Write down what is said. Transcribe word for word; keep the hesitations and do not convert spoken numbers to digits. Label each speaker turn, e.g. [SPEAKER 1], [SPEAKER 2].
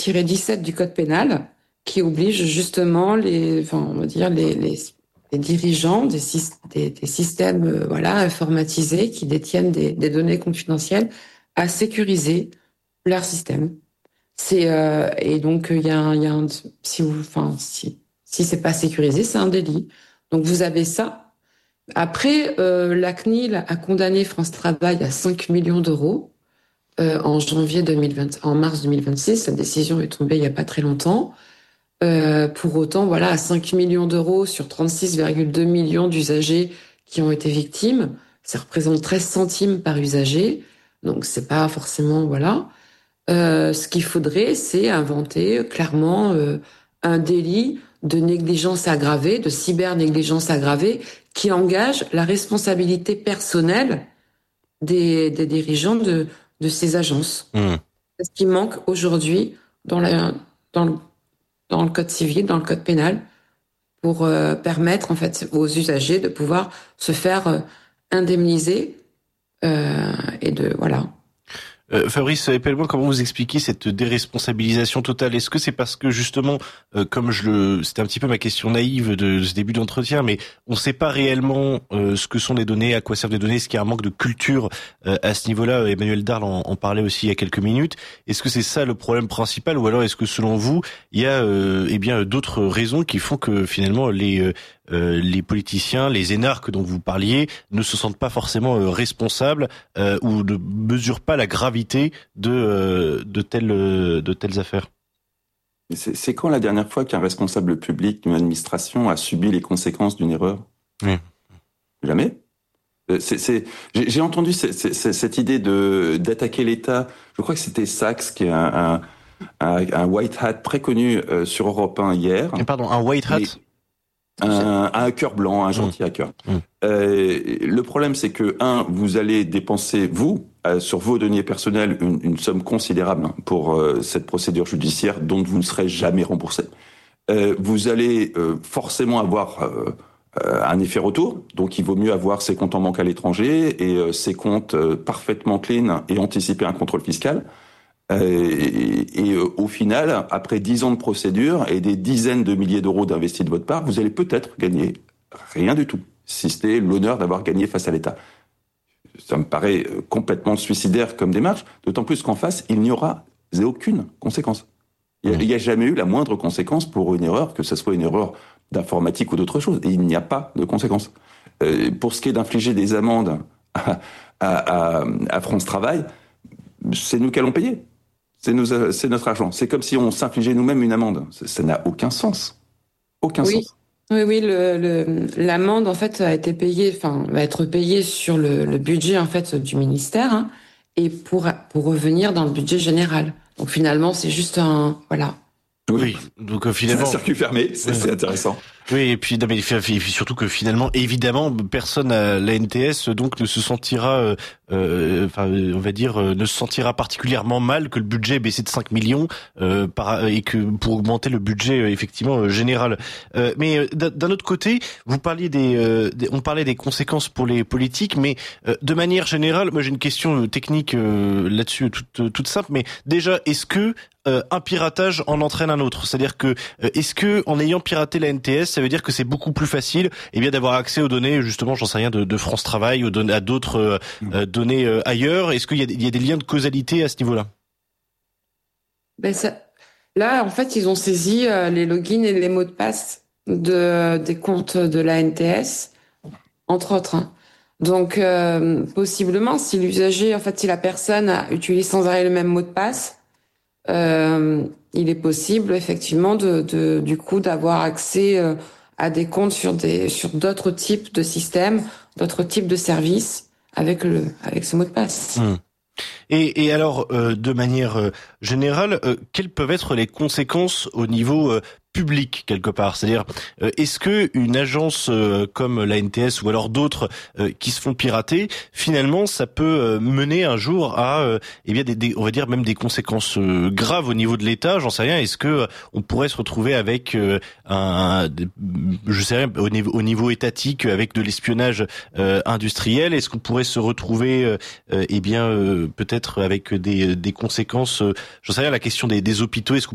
[SPEAKER 1] dix-sept du code pénal qui oblige justement les, enfin, on va dire les, les, les dirigeants des, des, des systèmes, euh, voilà, informatisés qui détiennent des, des données confidentielles à sécuriser leur système. C'est euh, et donc il y a, il y a un, si vous, enfin si si c'est pas sécurisé, c'est un délit. Donc vous avez ça. Après, euh, la C N I L a condamné France Travail à cinq millions d'euros euh, en janvier deux mille vingt, en mars deux mille vingt-six. La décision est tombée il y a pas très longtemps. Euh, pour autant, voilà, à cinq millions d'euros sur trente-six virgule deux millions d'usagers qui ont été victimes, ça représente treize centimes par usager. Donc c'est pas forcément, voilà. Euh, ce qu'il faudrait, c'est inventer clairement euh, un délit de négligence aggravée, de cybernégligence aggravée, qui engage la responsabilité personnelle des, des dirigeants de, de ces agences. Mmh. C'est ce qui manque aujourd'hui dans, la, dans, le, dans le code civil, dans le code pénal, pour euh, permettre en fait aux usagers de pouvoir se faire euh, indemniser euh, et de voilà.
[SPEAKER 2] Euh, Fabrice Epelboin, comment vous expliquez cette déresponsabilisation totale? Est-ce que c'est parce que justement, euh, comme je le, c'était un petit peu ma question naïve de, de ce début d'entretien, mais on ne sait pas réellement euh, ce que sont les données, à quoi servent les données, est-ce qu'il y a un manque de culture euh, à ce niveau-là? Emmanuel Darl en, en parlait aussi il y a quelques minutes. Est-ce que c'est ça le problème principal, ou alors est-ce que selon vous, il y a euh, eh bien d'autres raisons qui font que finalement les euh, Euh, les politiciens, les énarques dont vous parliez, ne se sentent pas forcément euh, responsables euh, ou ne mesurent pas la gravité de euh, de telles euh, de telles affaires?
[SPEAKER 3] C'est, c'est quand la dernière fois qu'un responsable public d'une administration a subi les conséquences d'une erreur? Oui. Jamais. C'est, c'est, j'ai, j'ai entendu c'est, c'est, c'est, cette idée de d'attaquer l'État. Je crois que c'était Sachs qui est un, un, un, un white hat très connu euh, sur Europe un hier.
[SPEAKER 2] Et pardon, un white hat.
[SPEAKER 3] Et, Un, un hacker blanc, un gentil mmh. hacker. Mmh. Euh, le problème, c'est que, un, vous allez dépenser, vous, euh, sur vos deniers personnels, une, une somme considérable hein, pour euh, cette procédure judiciaire dont vous ne serez jamais remboursé. Euh, vous allez euh, forcément avoir euh, euh, un effet retour, donc il vaut mieux avoir ses comptes en banque à l'étranger et euh, ses comptes euh, parfaitement clean et anticiper un contrôle fiscal. Euh, et, et euh, au final, après dix ans de procédure et des dizaines de milliers d'euros d'investis de votre part, vous allez peut-être gagner rien du tout, si c'était l'honneur d'avoir gagné face à l'État. Ça me paraît complètement suicidaire comme démarche, d'autant plus qu'en face, il n'y aura aucune conséquence. Il n'y a, a jamais eu la moindre conséquence pour une erreur, que ce soit une erreur d'informatique ou d'autre chose. Et il n'y a pas de conséquence. Euh, pour ce qui est d'infliger des amendes à, à, à, à France Travail, c'est nous qui allons payer. C'est, nous, c'est notre argent. C'est comme si on s'infligeait nous-mêmes une amende. Ça, ça n'a aucun sens. Aucun
[SPEAKER 1] oui.
[SPEAKER 3] sens.
[SPEAKER 1] Oui, oui, le, le, l'amende, en fait, a été payée, enfin, va être payée sur le, le budget, en fait, du ministère, hein, et pour, pour revenir dans le budget général. Donc, finalement, c'est juste un, voilà.
[SPEAKER 2] Oui. Donc, euh, finalement.
[SPEAKER 3] C'est un circuit fermé. C'est, c'est intéressant.
[SPEAKER 2] Oui, et puis, non, mais surtout que finalement, évidemment, personne à la N T S donc ne se sentira, euh, euh, enfin, on va dire, euh, ne se sentira particulièrement mal que le budget ait baissé de cinq millions euh, par, et que pour augmenter le budget euh, effectivement euh, général. Euh, mais euh, d'un autre côté, vous parliez des, euh, des, on parlait des conséquences pour les politiques, mais euh, de manière générale, moi j'ai une question technique euh, là-dessus, toute, toute simple. Mais déjà, est-ce que Euh, un piratage en entraîne un autre? C'est-à-dire que euh, est-ce que en ayant piraté la N T S, ça veut dire que c'est beaucoup plus facile, eh bien, d'avoir accès aux données, justement, j'en sais rien, de, de France Travail, aux données, à d'autres euh, euh, données euh, ailleurs? Est-ce qu'il y a, il y a des liens de causalité à ce niveau-là?
[SPEAKER 1] Ben ça, là, en fait, ils ont saisi euh, les logins et les mots de passe de des comptes de la N T S, entre autres. Hein. Donc, euh, possiblement, si l'usager, en fait, si la personne a, utilise sans arrêt le même mot de passe. Euh, il est possible effectivement de, de du coup d'avoir accès euh, à des comptes sur des sur d'autres types de systèmes, d'autres types de services avec le avec ce mot de passe.
[SPEAKER 2] Mmh. Et, et alors, euh, de manière euh, générale, euh, quelles peuvent être les conséquences au niveau euh, public quelque part? C'est-à-dire, euh, est-ce que une agence euh, comme la N T S ou alors d'autres euh, qui se font pirater, finalement, ça peut euh, mener un jour à, euh, eh bien, des, des, on va dire même des conséquences euh, graves au niveau de l'État? J'en sais rien. Est-ce que euh, on pourrait se retrouver avec euh, un, je sais rien, au niveau, au niveau étatique, avec de l'espionnage euh, industriel? Est-ce qu'on pourrait se retrouver, euh, euh, eh bien, euh, peut-être avec des, des conséquences, euh, j'en sais rien, la question des, des hôpitaux, est-ce qu'on